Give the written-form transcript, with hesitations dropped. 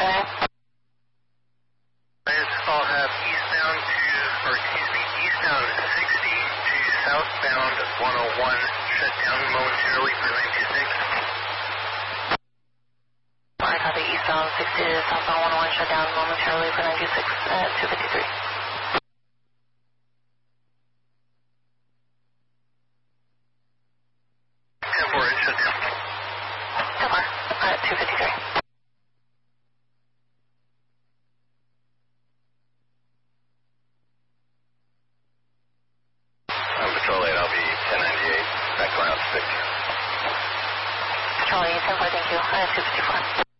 Okay. I'll have eastbound eastbound 60 to southbound 101 shut down momentarily for 926. I copy eastbound 60 to southbound 101 shut down momentarily for 96 at 253. 10-4 shut down. 10-4 at 253. Patrol 8, I'll be 1098, back around 6. Patrol 8, 10-4, thank you. 254.